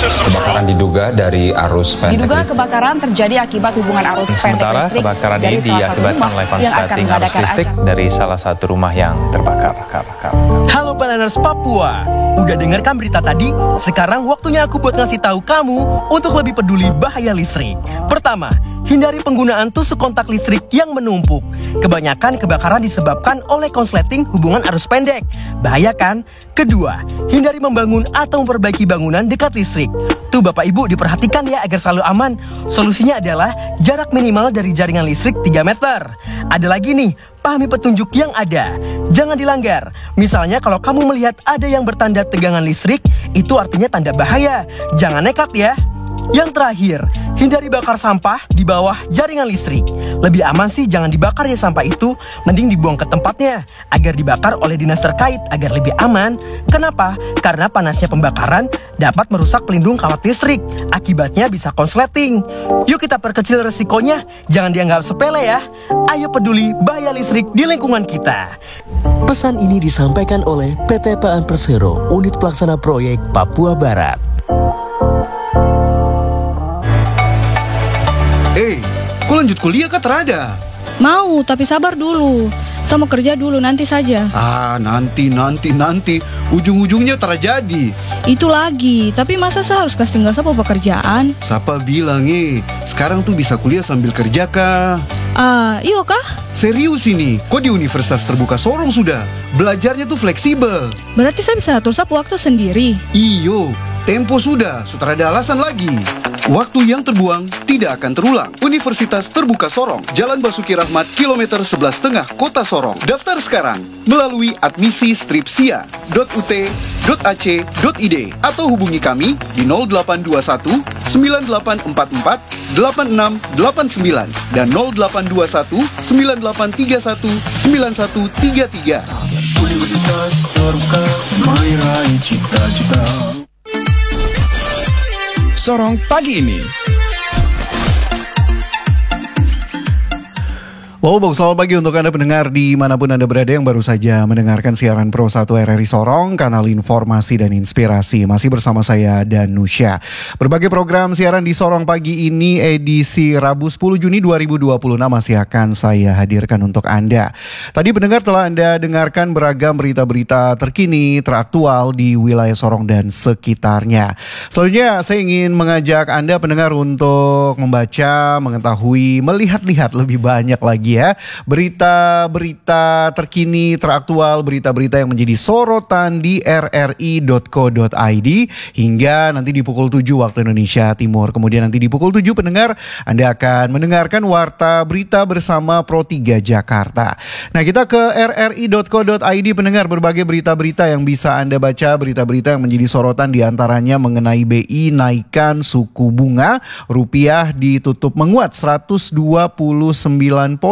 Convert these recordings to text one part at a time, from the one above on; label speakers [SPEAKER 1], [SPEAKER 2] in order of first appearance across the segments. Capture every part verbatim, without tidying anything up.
[SPEAKER 1] Kebakaran diduga dari arus pendek
[SPEAKER 2] Diduga
[SPEAKER 1] listrik.
[SPEAKER 2] kebakaran terjadi akibat hubungan arus pendek
[SPEAKER 3] Sementara
[SPEAKER 2] listrik
[SPEAKER 3] kebakaran
[SPEAKER 2] dari
[SPEAKER 3] ini
[SPEAKER 2] salah satu
[SPEAKER 3] diakibatkan
[SPEAKER 2] rumah
[SPEAKER 3] oleh
[SPEAKER 2] yang akan
[SPEAKER 3] korsleting arus
[SPEAKER 2] mengadakan
[SPEAKER 3] listrik
[SPEAKER 2] ajang.
[SPEAKER 3] dari salah satu rumah yang terbakar.
[SPEAKER 4] Halo Planers Papua, udah dengarkan berita tadi? Sekarang waktunya aku buat ngasih tahu kamu untuk lebih peduli bahaya listrik. Pertama, hindari penggunaan tusuk kontak listrik yang menumpuk. Kebanyakan kebakaran disebabkan oleh konsleting hubungan arus pendek. Bahaya kan? Kedua, hindari membangun atau memperbaiki bangunan dekat listrik. Tuh Bapak Ibu diperhatikan ya agar selalu aman. Solusinya adalah jarak minimal dari jaringan listrik tiga meter. Ada lagi nih, pahami petunjuk yang ada. Jangan dilanggar. Misalnya kalau kamu melihat ada yang bertanda tegangan listrik, itu artinya tanda bahaya. Jangan nekat ya. Yang terakhir, hindari bakar sampah di bawah jaringan listrik. Lebih aman sih jangan dibakar ya sampah itu, mending dibuang ke tempatnya agar dibakar oleh dinas terkait agar lebih aman. Kenapa? Karena panasnya pembakaran dapat merusak pelindung kawat listrik. Akibatnya bisa konsleting. Yuk kita perkecil resikonya, jangan dianggap sepele ya. Ayo peduli bahaya listrik di lingkungan kita.
[SPEAKER 5] Pesan ini disampaikan oleh P T Paan Persero, Unit Pelaksana Proyek Papua Barat.
[SPEAKER 6] Eh, kok lanjut kuliah kah terada?
[SPEAKER 7] Mau, tapi sabar dulu. Saya mau kerja dulu, nanti saja.
[SPEAKER 6] Ah, nanti, nanti, nanti. Ujung-ujungnya terjadi.
[SPEAKER 7] Itu lagi, tapi masa saya harus kasih tinggal sama pekerjaan?
[SPEAKER 6] Siapa bilang eh, sekarang tuh bisa kuliah sambil kerja kah?
[SPEAKER 7] Ah, iyo kah?
[SPEAKER 6] Serius ini, kok di Universitas Terbuka Sorong sudah? Belajarnya tuh fleksibel.
[SPEAKER 7] Berarti saya bisa atur sap waktu sendiri.
[SPEAKER 6] Iyo, tempo sudah, sudah ada alasan lagi. Waktu yang terbuang tidak akan terulang. Universitas Terbuka Sorong, Jalan Basuki Rahmat, kilometer sebelas setengah Kota Sorong. Daftar sekarang melalui admisi stripsia dot u t dot a c dot i d atau hubungi kami di nol delapan dua satu sembilan delapan empat empat delapan enam delapan sembilan dan nol delapan dua satu sembilan delapan tiga satu sembilan satu tiga tiga.
[SPEAKER 8] Universitas Terbuka Meraih Cita-Cita.
[SPEAKER 9] Sorong pagi ini.
[SPEAKER 10] Wow, selamat pagi untuk Anda pendengar dimanapun Anda berada yang baru saja mendengarkan siaran Pro satu R R I Sorong, kanal informasi dan inspirasi. Masih bersama saya Danusya. Berbagai program siaran di Sorong pagi ini edisi Rabu sepuluh Juni dua ribu dua puluh enam masih akan saya hadirkan untuk Anda. Tadi pendengar telah Anda dengarkan beragam berita-berita terkini, teraktual di wilayah Sorong dan sekitarnya. Selanjutnya saya ingin mengajak Anda pendengar untuk membaca, mengetahui, melihat-lihat lebih banyak lagi ya berita-berita terkini, teraktual, berita-berita yang menjadi sorotan di r r i dot co dot i d hingga nanti di pukul tujuh waktu Indonesia Timur. Kemudian nanti di pukul tujuh pendengar Anda akan mendengarkan Warta Berita bersama Pro tiga Jakarta. Nah, kita ke r r i dot co dot i d pendengar, berbagai berita-berita yang bisa Anda baca, berita-berita yang menjadi sorotan diantaranya mengenai B I naikkan suku bunga, rupiah ditutup menguat seratus dua puluh sembilan poin.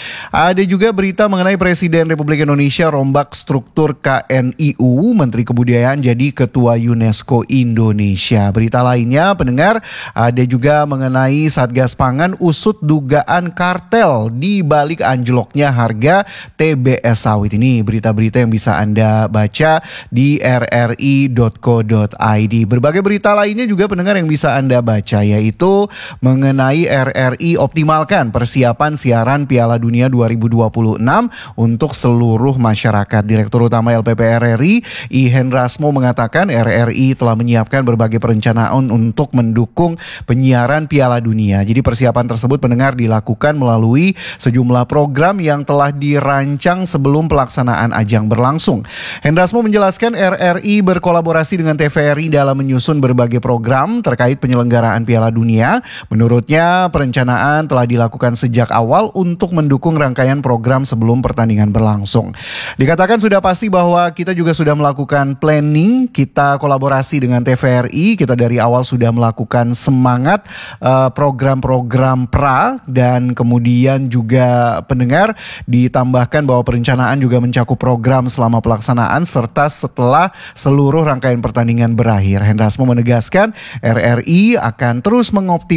[SPEAKER 10] Ada juga berita mengenai Presiden Republik Indonesia rombak struktur K N I U, Menteri Kebudayaan jadi Ketua UNESCO Indonesia. Berita lainnya pendengar, ada juga mengenai Satgas Pangan usut dugaan kartel di balik anjloknya harga T B S sawit. Ini berita-berita yang bisa Anda baca di r r i dot co dot i d. Berbagai berita lainnya juga pendengar yang bisa Anda baca, yaitu mengenai R R I optimalkan persiapan siaran Piala Dunia dua ribu dua puluh enam untuk seluruh masyarakat. Direktur Utama L P P R R I, I Hendrasmo mengatakan R R I telah menyiapkan berbagai perencanaan untuk mendukung penyiaran Piala Dunia. Jadi persiapan tersebut pendengar dilakukan melalui sejumlah program yang telah dirancang sebelum pelaksanaan ajang berlangsung. Hendrasmo menjelaskan R R I berkolaborasi dengan T V R I dalam menyusun berbagai program terkait penyelenggaraan Piala Dunia. Menurutnya perencanaan telah dilakukan sejak awal untuk mendukung rangkaian program sebelum pertandingan berlangsung. Dikatakan sudah pasti bahwa kita juga sudah melakukan planning, kita kolaborasi dengan T V R I, kita dari awal sudah melakukan semangat uh, program-program pra, dan kemudian juga pendengar ditambahkan bahwa perencanaan juga mencakup program selama pelaksanaan serta setelah seluruh rangkaian pertandingan berakhir. Hendrasmo menegaskan R R I akan terus mengoptimalkan